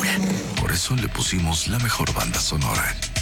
Por eso le pusimos la mejor banda sonora.